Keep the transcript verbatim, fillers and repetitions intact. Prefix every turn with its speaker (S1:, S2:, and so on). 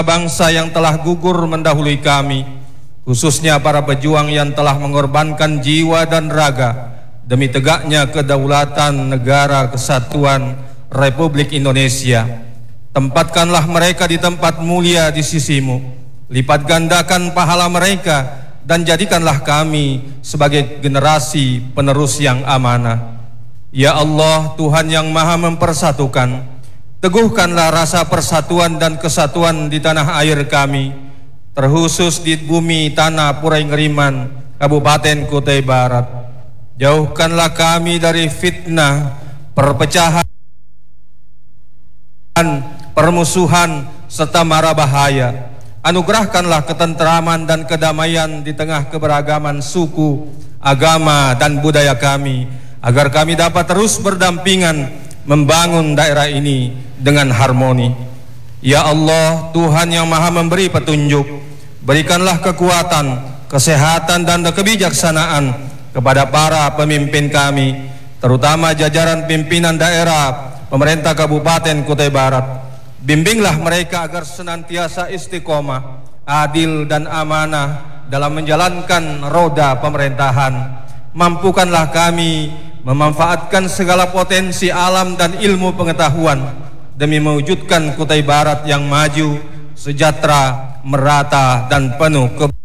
S1: bangsa yang telah gugur mendahului kami, khususnya para pejuang yang telah mengorbankan jiwa dan raga demi tegaknya kedaulatan negara kesatuan Republik Indonesia. Tempatkanlah mereka di tempat mulia di sisi-Mu, lipat gandakan pahala mereka, dan jadikanlah kami sebagai generasi penerus yang amanah. Ya Allah, Tuhan yang maha mempersatukan, teguhkanlah rasa persatuan dan kesatuan di tanah air kami, terkhusus di bumi tanah Purai Ngeriman, Kabupaten Kutai Barat. Jauhkanlah kami dari fitnah, perpecahan, permusuhan, serta mara bahaya. Anugerahkanlah ketentraman dan kedamaian di tengah keberagaman suku, agama, dan budaya kami, agar kami dapat terus berdampingan membangun daerah ini dengan harmoni. Ya Allah, Tuhan yang maha memberi petunjuk, berikanlah kekuatan, kesehatan, dan kebijaksanaan kepada para pemimpin kami, terutama jajaran pimpinan daerah pemerintah Kabupaten Kutai Barat. Bimbinglah mereka agar senantiasa istiqomah, adil, dan amanah dalam menjalankan roda pemerintahan. Mampukanlah kami memanfaatkan segala potensi alam dan ilmu pengetahuan demi mewujudkan Kutai Barat yang maju, sejahtera, merata, dan penuh keberagaman.